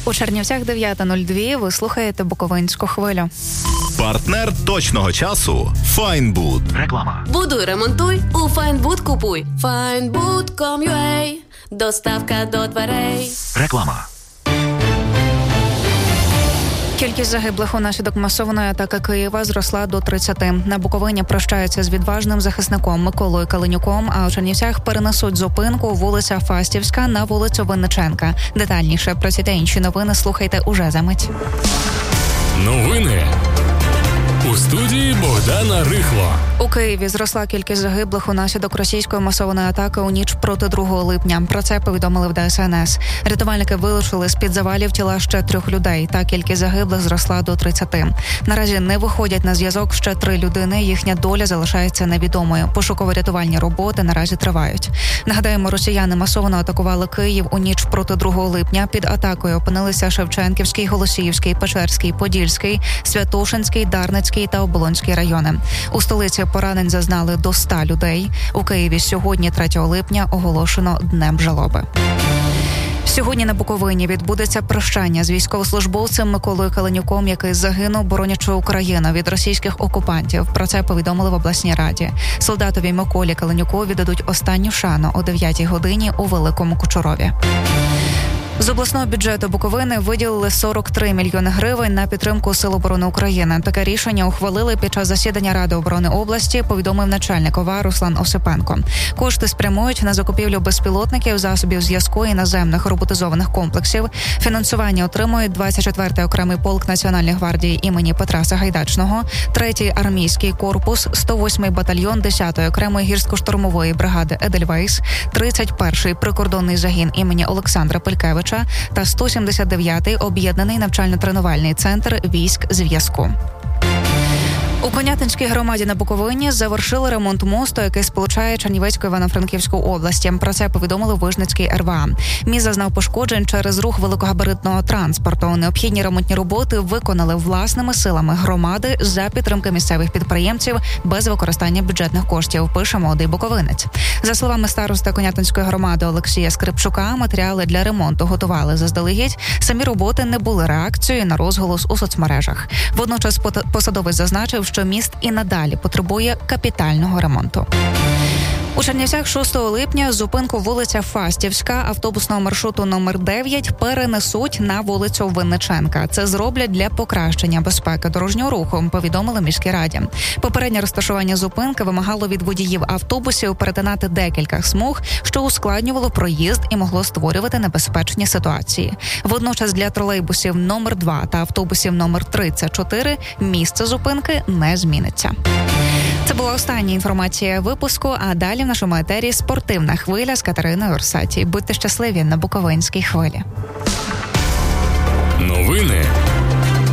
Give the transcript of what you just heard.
У Чернівцях 9:02. Ви слухаєте Буковинську хвилю. Партнер точного часу – Файнбуд. Реклама. Будуй, ремонтуй, у Файнбуд купуй. Findbood.com.ua. Доставка до дверей. Реклама. Кількість загиблих унаслідок масованої атаки Києва зросла до 30. На Буковині прощаються з відважним захисником Миколою Каленюком, а у Чернівцях перенесуть зупинку вулиця Фастівська на вулицю Винниченка. Детальніше про ці та інші новини слухайте уже за мить. Новини. У студії Богдана Рихло. У Києві зросла кількість загиблих унаслідок російської масованої атаки у ніч проти 2 липня. Про це повідомили в ДСНС. Рятувальники вилучили з-під завалів тіла ще 3 людей. Та кількість загиблих зросла до 30. Наразі не виходять на зв'язок ще 3 людини. Їхня доля залишається невідомою. Пошуково-рятувальні роботи наразі тривають. Нагадаємо, росіяни масово атакували Київ у ніч проти 2 липня. Під атакою опинилися Шевченківський, Голосіївський, Печерський, Подільський, Святошинський, Дарницький та Оболонський райони. У столиці поранень зазнали до 100 людей. У Києві сьогодні, 3 липня, оголошено Днем жалоби. Сьогодні на Буковині відбудеться прощання з військовослужбовцем Миколою Каленюком, який загинув, боронячи Україну від російських окупантів. Про це повідомили в обласній раді. Солдатові Миколі Каленюку віддадуть останню шану о 9 годині у Великому Кучурові. З обласного бюджету Буковини виділили 43 мільйони гривень на підтримку Сил оборони України. Таке рішення ухвалили під час засідання Ради оборони області, повідомив начальник ОВА Руслан Осипенко. Кошти спрямують на закупівлю безпілотників, засобів зв'язку і наземних роботизованих комплексів. Фінансування отримують 24-й окремий полк Національної гвардії імені Петра Сагайдачного, 3-й армійський корпус, 108-й батальйон 10-ї окремої гірсько-штурмової бригади Едельвейс, 31-й прикордонний загін імені Олександра Пелькевича та 179-й об'єднаний навчально-тренувальний центр військ зв'язку. У Конятинській громаді на Буковині завершили ремонт мосту, який сполучає Чернівецьку і Івано-Франківську області. Про це повідомили в Вижницькій РВА. Міст зазнав пошкоджень через рух великогабаритного транспорту. Необхідні ремонтні роботи виконали власними силами громади за підтримки місцевих підприємців без використання бюджетних коштів, пише «Молодий Буковинець». За словами староста Конятинської громади Олексія Скрипчука, матеріали для ремонту готували заздалегідь. Самі роботи не були реакцією на розголос у соцмережах. Водночас посадовець зазначив, що міст і надалі потребує капітального ремонту. У Чернівцях 6 липня зупинку вулиця Фастівська автобусного маршруту номер 9 перенесуть на вулицю Винниченка. Це зроблять для покращення безпеки дорожнього руху, повідомили в міській раді. Попереднє розташування зупинки вимагало від водіїв автобусів перетинати декілька смуг, що ускладнювало проїзд і могло створювати небезпечні ситуації. Водночас для тролейбусів номер 2 та автобусів номер 34 місце зупинки не зміниться. Це була остання інформація випуску, а далі в нашому етері спортивна хвиля з Катериною Орсаті. Будьте щасливі на Буковинській хвилі. Новини